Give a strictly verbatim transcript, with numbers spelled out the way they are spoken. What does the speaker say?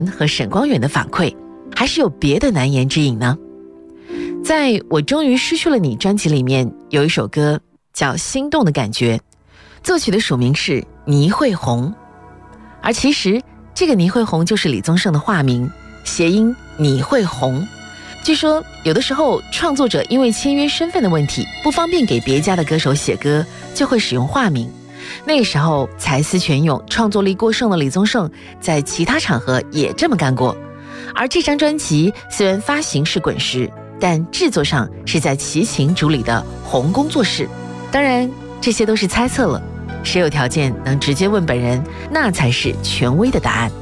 和沈光远的反馈，还是有别的难言之隐呢？在我终于失去了你专辑里面，有一首歌叫《心动的感觉》，作曲的署名是倪慧红，而其实这个倪慧红就是李宗盛的化名，谐音倪慧红。据说有的时候创作者因为签约身份的问题，不方便给别家的歌手写歌，就会使用化名。那个时候才思泉涌，创作力过剩的李宗盛在其他场合也这么干过。而这张专辑虽然发行是滚石，但制作上是在齐秦主理的红工作室。当然这些都是猜测了，谁有条件能直接问本人，那才是权威的答案。